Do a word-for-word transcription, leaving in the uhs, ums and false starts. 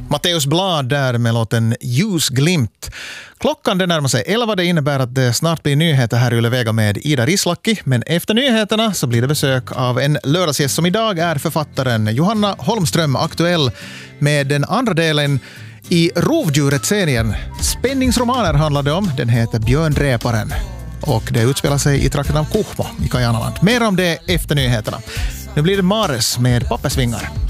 Matteus Blad där med låten Ljusglimt. Klockan det närmar sig elva, det innebär att det snart blir nyheter här i Yle Vega med Ida Rislaki. Men efter nyheterna så blir det besök av en lördagsgäst som idag är författaren Johanna Holmström, aktuell med den andra delen i Rovdjuret-serien. Spänningsromaner handlar det om, den heter Björnräparen. Och det utspelar sig i trakten av Kuhmo i Kajanaland. Mer om det efter nyheterna. Nu blir det Mares med Pappersvingar.